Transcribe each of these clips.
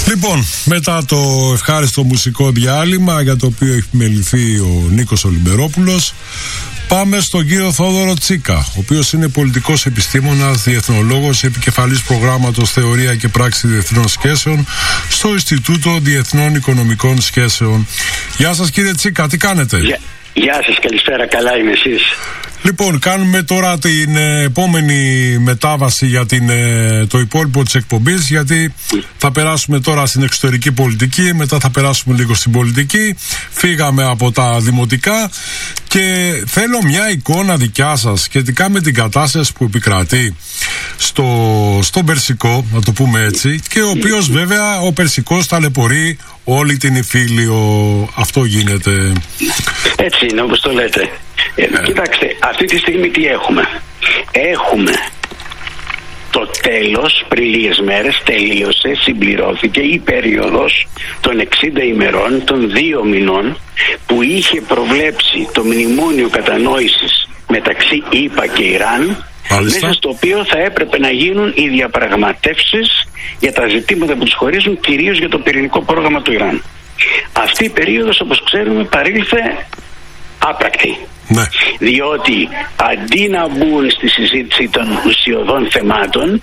Λοιπόν, μετά το ευχάριστο μουσικό διάλειμμα για το οποίο έχει επιμεληθεί ο Νίκος Ολυμπερόπουλος, πάμε στον κύριο Θόδωρο Τσίκα, ο οποίος είναι πολιτικός επιστήμονας, διεθνολόγος, επικεφαλής προγράμματος Θεωρία και Πράξη Διεθνών Σχέσεων στο Ινστιτούτο Διεθνών Οικονομικών Σχέσεων. Γεια σας κύριε Τσίκα, τι κάνετε? Γεια σας, καλησπέρα, καλά είμαι, εσείς? Λοιπόν, κάνουμε τώρα την επόμενη μετάβαση για το υπόλοιπο της εκπομπής, γιατί θα περάσουμε τώρα στην εξωτερική πολιτική, μετά θα περάσουμε λίγο στην πολιτική. Φύγαμε από τα δημοτικά και θέλω μια εικόνα δικιά σας σχετικά με την κατάσταση που επικρατεί στον Περσικό, να το πούμε έτσι, και ο οποίος βέβαια ο Περσικός ταλαιπωρεί όλη την Ιφίλιο. Αυτό γίνεται. Έτσι είναι, όπως το λέτε. Κοιτάξτε, αυτή τη στιγμή τι έχουμε? Έχουμε το τέλος, πριν λίγες μέρες τελείωσε, συμπληρώθηκε η περίοδος των 60 ημερών, των 2 μηνών που είχε προβλέψει το μνημόνιο κατανόησης μεταξύ ΗΠΑ και Ιράν, μέσα στο οποίο θα έπρεπε να γίνουν οι διαπραγματεύσεις για τα ζητήματα που τους χωρίζουν, κυρίως για το πυρηνικό πρόγραμμα του Ιράν. Αυτή η περίοδος, όπως ξέρουμε, παρήλθε άπρακτη. Ναι. Διότι αντί να μπουν στη συζήτηση των ουσιωδών θεμάτων,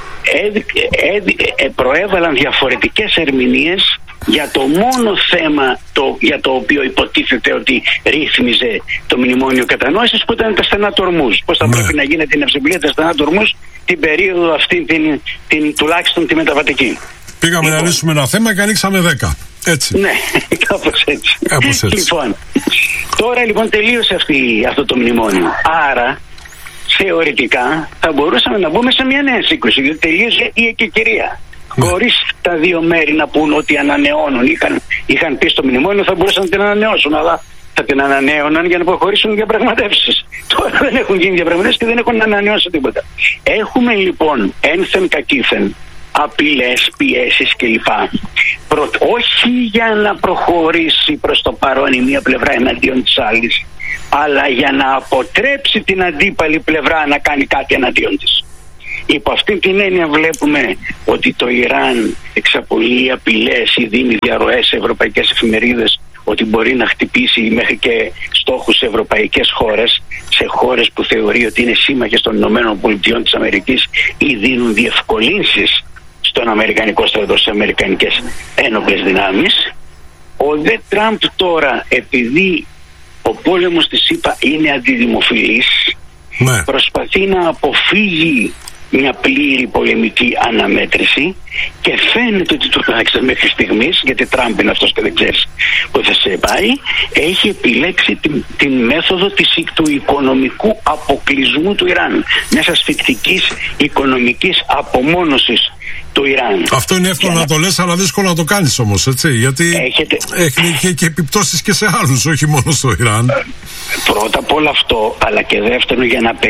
προέβαλαν διαφορετικές ερμηνείες για το μόνο θέμα για το οποίο υποτίθεται ότι ρύθμιζε το μνημόνιο κατανόησης, που ήταν τα στενά του Ορμούζ. Πώς θα πρέπει να γίνεται η ναυσιπλοεία τα στενά του Ορμούζ την περίοδο αυτή, τουλάχιστον τη μεταβατική. Πήγαμε να λύσουμε ένα θέμα και ανοίξαμε 10. Έτσι. Ναι, κάπως έτσι. Λοιπόν, τώρα λοιπόν τελείωσε αυτό το μνημόνιο. Άρα, θεωρητικά, θα μπορούσαμε να μπούμε σε μια νέα σύγκρουση, διότι τελείωσε η εκκικηρία. Χωρίς τα δύο μέρη να πούν ότι ανανεώνουν, είχαν πει στο μνημόνιο, θα μπορούσαν να την ανανεώσουν, αλλά θα την ανανέωναν για να προχωρήσουν οι διαπραγματεύσεις. Τώρα δεν έχουν γίνει διαπραγματεύσεις και δεν έχουν ανανεώσει τίποτα. Έχουμε λοιπόν ένθεν κακήθεν απειλές, πιέσεις κλπ. Όχι για να προχωρήσει προς το παρόν η μία πλευρά εναντίον της άλλης, αλλά για να αποτρέψει την αντίπαλη πλευρά να κάνει κάτι εναντίον της. Υπό αυτή την έννοια βλέπουμε ότι το Ιράν εξαπολύει απειλές ή δίνει διαρροές σε ευρωπαϊκές εφημερίδες ότι μπορεί να χτυπήσει μέχρι και στόχους σε ευρωπαϊκές χώρες, σε χώρες που θεωρεί ότι είναι σύμμαχες των ΗΠΑ της Αμερικής ή δίνουν διευκολύνσεις στον Αμερικανικό στρατό, στις Αμερικανικές ένοπλες δυνάμεις. Ο δε Τραμπ τώρα, επειδή ο πόλεμος της ΗΠΑ είναι αντιδημοφιλής, προσπαθεί να αποφύγει μια πλήρη πολεμική αναμέτρηση και φαίνεται ότι τουλάχιστον μέχρι στιγμής, γιατί Τραμπ είναι αυτός και δεν ξέρεις που θα σε πάει, έχει επιλέξει την μέθοδο του οικονομικού αποκλεισμού του Ιράν, μιας ασφυκτικής οικονομικής απομόνωσης του Ιράν. Αυτό είναι εύκολο να το λες, αλλά δύσκολο να το κάνεις όμως, έτσι, γιατί έχει και επιπτώσεις και σε άλλους, όχι μόνο στο Ιράν. Πρώτα απ' όλο αυτό, αλλά και δεύτερον, για να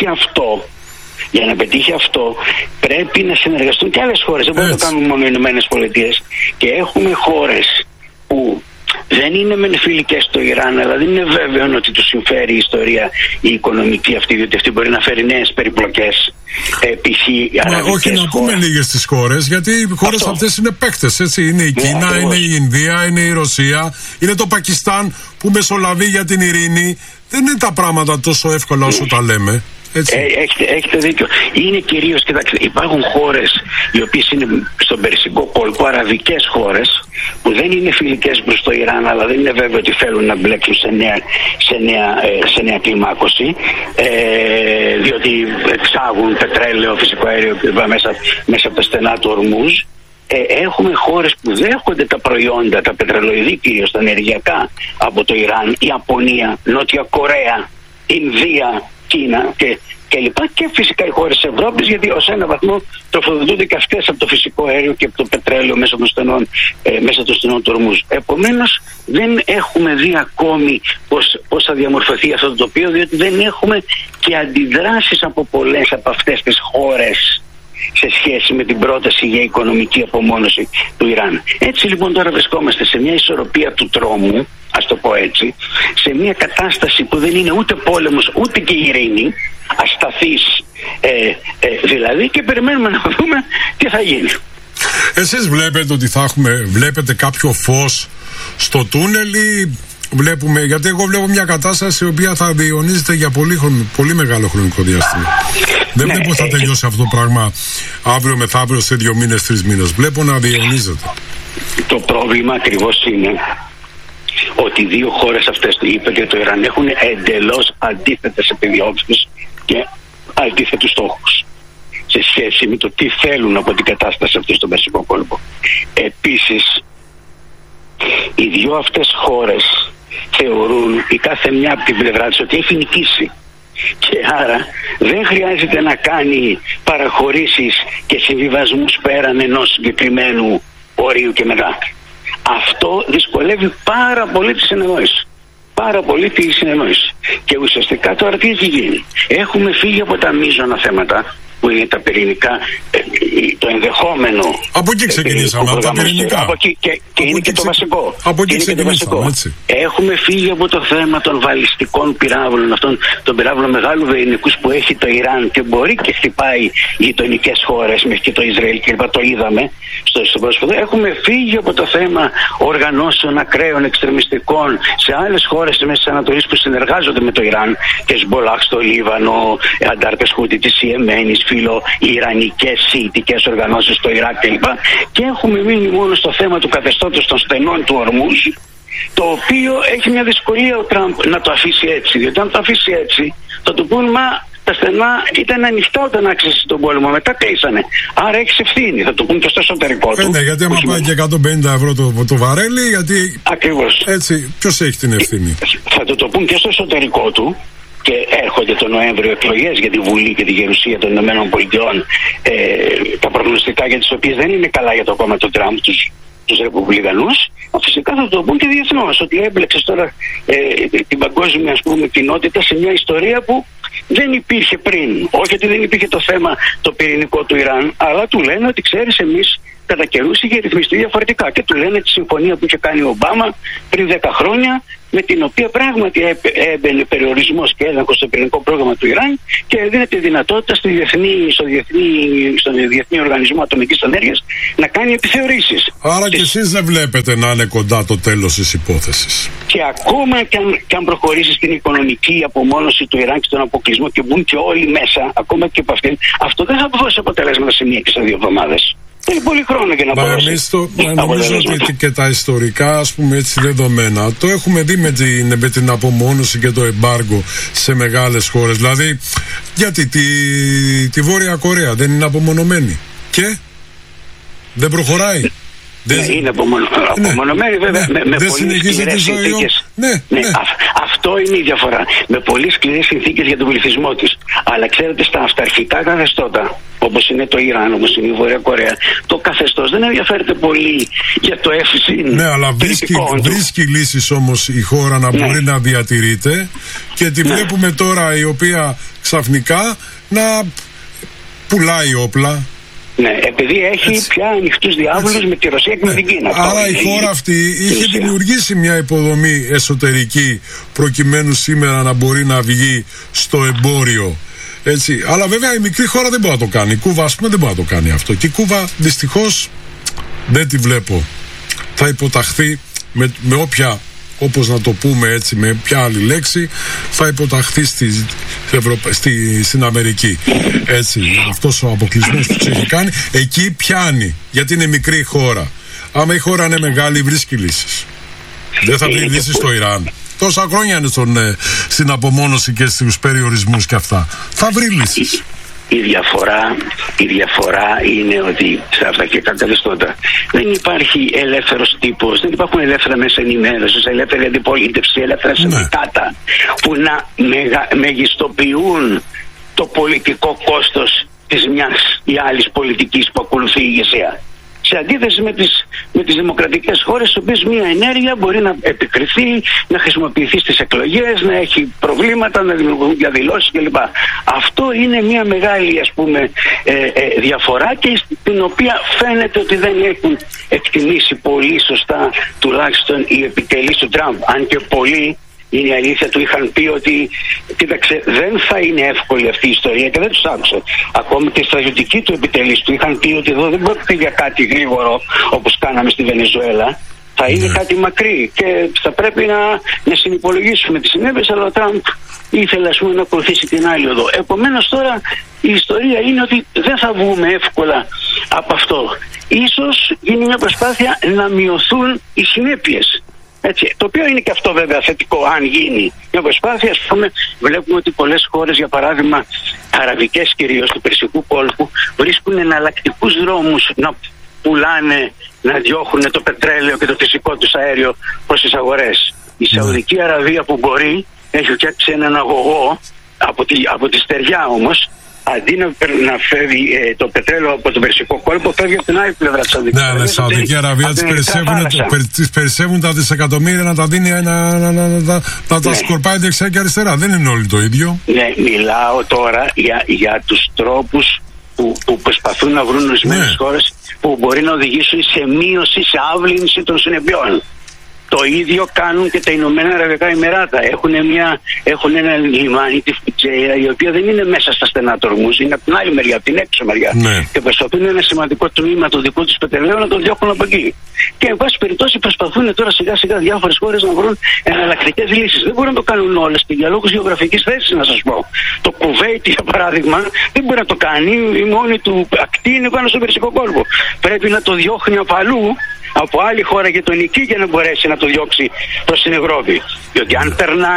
πετύχει αυτό πρέπει να συνεργαστούν και άλλες χώρες. Δεν μπορούν να το κάνουν μόνο οι Ηνωμένες Πολιτείες. Και έχουμε χώρες που δεν είναι μεν φιλικές στο Ιράν, αλλά δεν είναι βέβαιο ότι τους συμφέρει η ιστορία η οικονομική αυτή, διότι αυτή μπορεί να φέρει νέες περιπλοκές. Όχι, να πούμε λίγες τις χώρες, γιατί οι χώρες αυτές είναι παίκτες, έτσι. Είναι η Κίνα, είναι η Ινδία, είναι η Ρωσία, είναι το Πακιστάν που μεσολαβεί για την ειρήνη. Δεν είναι τα πράγματα τόσο εύκολα όσο τα λέμε. Έχετε δίκιο. Είναι κυρίως, κοιτάξτε, υπάρχουν χώρες οι οποίες είναι στον Περσικό κόλπο, αραβικές χώρες που δεν είναι φιλικές προς το Ιράν, αλλά δεν είναι βέβαιο ότι θέλουν να μπλέξουν σε νέα κλιμάκωση, διότι εξάγουν πετρέλαιο, φυσικό αέριο μέσα από τα στενά του Ορμούζ. Έχουμε χώρες που δέχονται τα προϊόντα, τα πετρελοειδή κυρίως, τα ενεργειακά από το Ιράν, Ιαπωνία, Νότια Κορέα, Ινδία, Κίνα και λοιπά, και φυσικά οι χώρες της Ευρώπης, γιατί ως ένα βαθμό τροφοδοτούνται και αυτές από το φυσικό αέριο και από το πετρέλαιο μέσα των στενών του Ορμούζ. Επομένως δεν έχουμε δει ακόμη πώς θα διαμορφωθεί αυτό το τοπίο, διότι δεν έχουμε και αντιδράσεις από πολλές από αυτές τις χώρες σε σχέση με την πρόταση για οικονομική απομόνωση του Ιράν. Έτσι λοιπόν τώρα βρισκόμαστε σε μια ισορροπία του τρόμου, ας το πω έτσι, σε μια κατάσταση που δεν είναι ούτε πόλεμος ούτε και ειρήνη, ασταθής δηλαδή, και περιμένουμε να δούμε τι θα γίνει. Εσείς βλέπετε ότι βλέπετε κάποιο φως στο τούνελ ή βλέπουμε, γιατί εγώ βλέπω μια κατάσταση η οποία θα διαιωνίζεται για πολύ μεγάλο χρονικό διάστημα. Δεν βλέπω θα τελειώσει αυτό το πράγμα αύριο μεθαύριο σε 2 μήνες, 3 μήνες. Βλέπω να διαιωνίζεται. Το πρόβλημα ακριβώς είναι ότι οι δύο χώρες αυτές, η ΗΠΑ και το Ιράν, έχουν εντελώς αντίθετες επιδιώξεις και αντίθετους στόχους σε σχέση με το τι θέλουν από την κατάσταση αυτή στον Περσικό κόλπο. Επίσης, οι δύο αυτές χώρες θεωρούν η κάθε μια από την πλευρά της ότι έχει νικήσει και άρα δεν χρειάζεται να κάνει παραχωρήσεις και συμβιβασμούς πέραν ενός συγκεκριμένου ορίου και μετά. Αυτό δυσκολεύει πάρα πολύ τη συνεννόηση. Πάρα πολύ τη συνεννόηση. Και ουσιαστικά τώρα τι έχει γίνει? Έχουμε φύγει από τα μείζωνα θέματα που είναι τα πυρηνικά, το ενδεχόμενο. Από εκεί ξεκινήσαμε, από τα πυρηνικά. Από εκεί, και είναι και το βασικό. Από εκεί ξεκινήσαμε, έτσι. Έχουμε φύγει από το θέμα των βαλιστικών πυράβλων, αυτών των πυράβλων μεγάλου βεϊνικούς που έχει το Ιράν και μπορεί και χτυπάει γειτονικές χώρες, μέχρι και το Ισραήλ κλπ. Το είδαμε στο πρόσφατο. Έχουμε φύγει από το θέμα οργανώσεων ακραίων εξτρεμιστικών σε άλλες χώρες της Μέσης Ανατολής που συνεργάζονται με το Ιράν, και Χεσμπολάχ στο Λίβανο, Αντάρπες Χούτι της Ιεμένης, φιλο-ιρανικές σιητικές οργανώσεις στο Ιράκ κλπ. Και έχουμε μείνει μόνο στο θέμα του καθεστώτος των στενών του Ορμούζ, το οποίο έχει μια δυσκολία ο Τραμπ να το αφήσει έτσι. Διότι αν το αφήσει έτσι, θα του πούν τα στενά ήταν ανοιχτά όταν άξισε τον πόλεμο, μετά κλείσανε. Άρα έχει ευθύνη, θα το πούν και στο εσωτερικό του. Ναι, γιατί άμα πάει και 150 ευρώ το βαρέλι, γιατί. Ακριβώς. Έτσι, ποιος έχει την ευθύνη? Θα το πούν και στο εσωτερικό του. Και έρχονται τον Νοέμβριο εκλογές για τη Βουλή και τη Γερουσία των Ηνωμένων Πολιτειών, τα προγνωστικά για τις οποίες δεν είναι καλά για το κόμμα του Τραμπ, τους Ρεπουμπλικανούς. Φυσικά θα το πούν και διεθνώς, ότι έμπλεξες τώρα την παγκόσμια, ας πούμε, κοινότητα σε μια ιστορία που δεν υπήρχε πριν. Όχι ότι δεν υπήρχε το θέμα το πυρηνικό του Ιράν, αλλά του λένε ότι ξέρεις, εμείς κατά καιρούς είχε ρυθμιστεί διαφορετικά, και του λένε τη συμφωνία που είχε κάνει ο Ομπάμα πριν 10 χρόνια, με την οποία πράγματι έμπαινε περιορισμός και έλεγχος στο πυρηνικό πρόγραμμα του Ιράν και έδινε τη δυνατότητα στο Διεθνή Οργανισμό Ατομικής Ενέργειας να κάνει επιθεωρήσεις. Άρα και εσείς δεν βλέπετε να είναι κοντά το τέλος της υπόθεσης? Και ακόμα και αν προχωρήσει στην οικονομική απομόνωση του Ιράν και τον αποκλεισμό και μπουν και όλοι μέσα, ακόμα και από αυτήν, αυτό δεν θα δώσει αποτελέσματα σε 1 και σε 2 εβδομάδες. Είναι πολύ χρόνο για να μπορέσει. Νομίζω ότι και τα ιστορικά, ας πούμε, έτσι δεδομένα το έχουμε δει με την απομόνωση και το εμπάργκο σε μεγάλες χώρες. Δηλαδή, γιατί τη Βόρεια Κορέα δεν είναι απομονωμένη και δεν προχωράει? Είναι απομονωμένη βέβαια, με πολύ σκληρές συνθήκες. Αυτό είναι η διαφορά. Με πολύ σκληρές συνθήκες για τον πληθυσμό της. Αλλά ξέρετε, στα αυταρχικά καθεστώτα, όπως είναι το Ιράν, όπως είναι η Βόρεια Κορέα, το καθεστώς δεν ενδιαφέρεται πολύ για το εύσην. Ναι, αλλά βρίσκει λύσεις όμως η χώρα να μπορεί να διατηρείται, και τη βλέπουμε τώρα η οποία ξαφνικά να πουλάει όπλα. Ναι, επειδή έχει πια ανοιχτούς διάβολους με τη Ρωσία και με την Κίνα. Άρα η χώρα αυτή είχε δημιουργήσει μια υποδομή εσωτερική προκειμένου σήμερα να μπορεί να βγει στο εμπόριο. Έτσι. Αλλά βέβαια η μικρή χώρα δεν μπορεί να το κάνει. Η Κούβα, ας πούμε, δεν μπορεί να το κάνει αυτό. Και η Κούβα δυστυχώς δεν τη βλέπω. Θα υποταχθεί με όποια, όπως να το πούμε έτσι, με ποια άλλη λέξη, θα υποταχθεί στην Αμερική. Έτσι, αυτός ο αποκλεισμός που τους έχει κάνει, εκεί πιάνει, γιατί είναι μικρή χώρα. Άμα η χώρα είναι μεγάλη, βρίσκει λύσεις. Δεν θα βρει λύσεις στο Ιράν. Τόσα χρόνια είναι στην απομόνωση και στους περιορισμούς και αυτά. Θα βρει λύσεις. Η διαφορά είναι ότι σε αυταρχικά καθεστώτα δεν υπάρχει ελεύθερος τύπος, δεν υπάρχουν ελεύθερα μέσα ενημέρωσης, ελεύθερη αντιπολίτευση, ελεύθερα συνδικάτα που να μεγιστοποιούν το πολιτικό κόστος της μιας ή άλλης πολιτικής που ακολουθεί η ηγεσία. Σε αντίθεση με τις δημοκρατικές χώρες, στις οποίες μια ενέργεια μπορεί να επικριθεί, να χρησιμοποιηθεί στις εκλογές, να έχει προβλήματα, να δημιουργούν διαδηλώσεις κλπ. Αυτό είναι μια μεγάλη, ας πούμε, διαφορά, και την οποία φαίνεται ότι δεν έχουν εκτιμήσει πολύ σωστά, τουλάχιστον οι επιτελείς του Τραμπ. Αν και πολλοί Είναι η αλήθεια. Του είχαν πει ότι κοίταξε, δεν θα είναι εύκολη αυτή η ιστορία και δεν τους άκουσε. Ακόμη και οι στρατιωτικοί του επιτελείς του είχαν πει ότι εδώ δεν πρόκειται για κάτι γρήγορο όπως κάναμε στη Βενεζουέλα. Θα είναι κάτι μακρύ και θα πρέπει να συνυπολογίσουμε τις συνέπειες, αλλά ο Τραμπ ήθελε να ακολουθήσει την άλλη οδό. Επομένως τώρα η ιστορία είναι ότι δεν θα βγούμε εύκολα από αυτό. Ίσως γίνει μια προσπάθεια να μειωθούν οι συνέπειες. Έτσι, το οποίο είναι και αυτό βέβαια θετικό αν γίνει μια προσπάθεια. Ας πούμε, βλέπουμε ότι πολλές χώρες, για παράδειγμα αραβικές κυρίως του Περσικού κόλπου, βρίσκουν εναλλακτικούς δρόμους να πουλάνε, να διώχνουν το πετρέλαιο και το φυσικό τους αέριο προς τις αγορές. Η Σαουδική Αραβία που μπορεί έχει φτιάξει έναν αγωγό από τη στεριά όμως. Αντί να φεύγει το πετρέλαιο από τον Περσικό κόλπο, φεύγει από την άλλη πλευρά της Σαουδικής Αραβίας. Ναι, η Σαουδική Αραβία τις περισσεύουν τα δισεκατομμύρια να τα δίνει, να τα σκορπάει δεξιά και αριστερά. Δεν είναι όλοι το ίδιο. Ναι, μιλάω τώρα για τους τρόπους που προσπαθούν να βρουν ορισμένες χώρες που μπορεί να οδηγήσουν σε μείωση, σε άβλυνση των συνεπειών. Το ίδιο κάνουν και τα Ηνωμένα Αραβικά Εμιράτα. Έχουν ένα λιμάνι, τη Φουτζέιρα, η οποία δεν είναι μέσα στα στενά του Ορμούζ, είναι από την άλλη μεριά, από την έξω μεριά. Ναι. Και προσπαθούν ένα σημαντικό τμήμα του δικού του πετρελαίου να το διώχνουν από εκεί. Και εν πάση περιπτώσει προσπαθούν τώρα σιγά σιγά διάφορες χώρες να βρουν εναλλακτικές λύσεις. Δεν μπορούν να το κάνουν όλες και για λόγους γεωγραφικής θέσης, να σας πω. Το Κουβέιτ, για παράδειγμα, δεν μπορεί να το κάνει. Η μόνη του ακτή είναι πάνω στον Περσικό κόλπο. Πρέπει να το διώχνει από αλλού, από άλλη χώρα γειτονική, για να μπορέσει να το διώξει προς την Ευρώπη. Διότι αν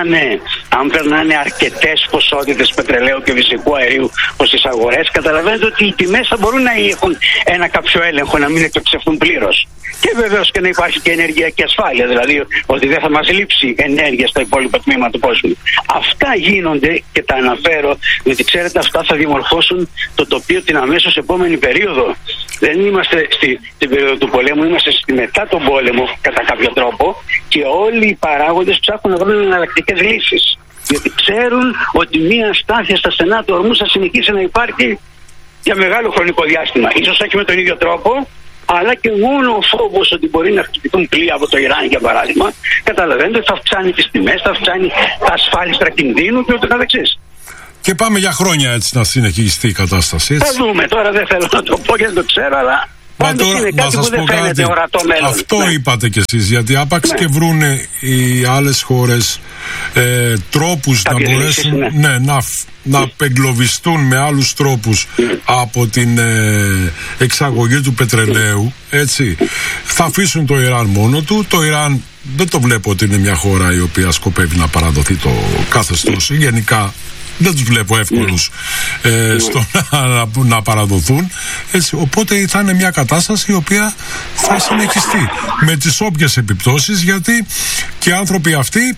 περνάνε αρκετές ποσότητες πετρελαίου και φυσικού αερίου προς τις αγορές, καταλαβαίνετε ότι οι τιμές θα μπορούν να έχουν ένα κάποιο έλεγχο, να μην εκτοξευτούν πλήρως. Και βεβαίως και να υπάρχει και ενεργειακή ασφάλεια, δηλαδή ότι δεν θα μας λείψει ενέργεια στα υπόλοιπα τμήματα του κόσμου. Αυτά γίνονται και τα αναφέρω, διότι ξέρετε, αυτά θα δημορφώσουν το τοπίο την αμέσως επόμενη περίοδο. Δεν είμαστε στην περίοδο του πολέμου, είμαστε μετά τον πόλεμο κατά κάποιο τρόπο και όλοι οι παράγοντες ψάχνουν να βρουν εναλλακτικές λύσεις. Γιατί ξέρουν ότι μια αστάθεια στα στενά του Ορμούζ θα συνεχίσει να υπάρχει για μεγάλο χρονικό διάστημα. Ίσως όχι με τον ίδιο τρόπο, αλλά και μόνο ο φόβος ότι μπορεί να χτυπηθούν πλοία από το Ιράν, για παράδειγμα, καταλαβαίνετε ότι θα αυξάνει τις τιμές, θα αυξάνει τα ασφάλιστρα κινδύνου και ούτω καθεξής. Και πάμε για χρόνια έτσι να συνεχιστεί η κατάσταση. Έτσι. Θα δούμε, τώρα δεν θέλω να το πω και δεν το ξέρω, αλλά πάντως είναι κάτι που δεν φαίνεται ορατό μέλλον. Αυτό είπατε κι εσείς, γιατί άπαξ και βρούνε οι άλλες χώρες τρόπους να μπορέσουν να απεγκλωβιστούν με άλλους τρόπους από την εξαγωγή του πετρελαίου, έτσι, θα αφήσουν το Ιράν μόνο του. Το Ιράν δεν το βλέπω ότι είναι μια χώρα η οποία σκοπεύει να παραδοθεί το καθεστώς. Γενικά δεν τους βλέπω εύκολους στο να παραδοθούν, έτσι, οπότε θα είναι μια κατάσταση η οποία θα συνεχιστεί με τις όποιες επιπτώσεις, γιατί και οι άνθρωποι αυτοί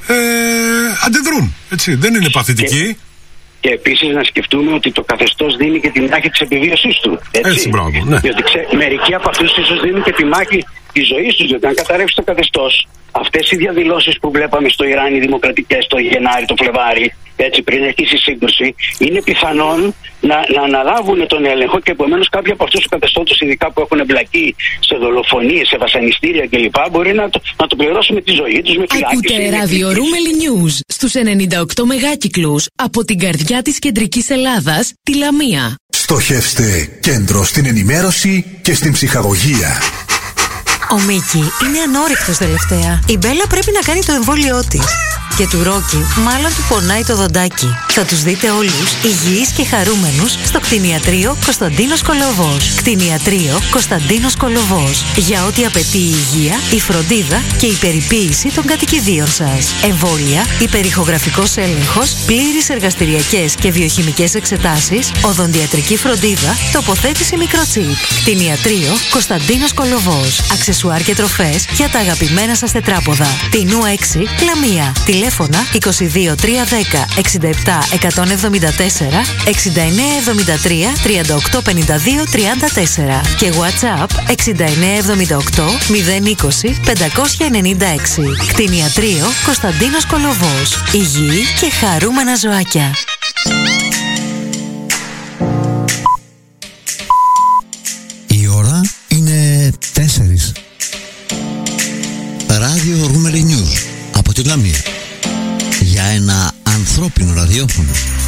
αντιδρούν, έτσι, δεν είναι παθητικοί. Και επίσης να σκεφτούμε ότι το καθεστώς δίνει και τη μάχη της επιβίωσής του. Έτσι, μπράβο, ναι. Διότι μερικοί από αυτούς ίσως δίνουν και τη μάχη της ζωής τους, διότι αν καταρρεύσει το καθεστώς, αυτές οι διαδηλώσεις που βλέπαμε στο Ιράν, οι δημοκρατικές, το Γενάρη, το Φλεβάρι, έτσι, πριν αρχίσει η σύγκρουση, είναι πιθανόν να αναλάβουν τον έλεγχο και επομένως κάποιοι από αυτούς τους καθεστώτες, ειδικά που έχουν εμπλακεί σε δολοφονίες, σε βασανιστήρια κλπ., μπορεί να το πληρώσουν με τη ζωή τους, με φυλάκιση. Ακούτε ράδιο Ρούμελι News στους 98 μεγάκυκλους από την καρδιά της κεντρικής Ελλάδας, τη Λαμία. Στοχεύστε κέντρο στην ενημέρωση και στην ψυχαγωγία. Ο Μίκη είναι ανόρεκτος τελευταία. Η Μπέλα πρέπει να κάνει το εμβόλιό της. Και του Ρόκι μάλλον του πονάει το δοντάκι. Θα τους δείτε όλους υγιείς και χαρούμενους στο κτηνιατρίο Κωνσταντίνος Κολοβός. Κτηνιατρίο Κωνσταντίνος Κολοβός. Για ό,τι απαιτεί η υγεία, η φροντίδα και η περιποίηση των κατοικιδίων σας. Εμβόλια, υπερηχογραφικός έλεγχος, πλήρεις εργαστηριακές και βιοχημικές εξετάσεις, οδοντιατρική φροντίδα, τοποθέτηση μικροτσίπ. Κτηνιατρίο Κωνσταντίνος Κολοβός. Αξεσουάρ και τροφές για τα αγαπημένα σας τετράποδα. Τινού 6, Λαμία. Τηλέφωνα 22 310 67 174 69 73 38 52 34 και WhatsApp 69 78 020 596. Κτηνιατρίο Κωνσταντίνος Κολοβός. Υγιή και χαρούμενα ζωάκια. Η ώρα είναι 4. Ράδιο Ρούμελι News από τη Λαμία. για ένα ανθρώπινο ραδιόφωνο.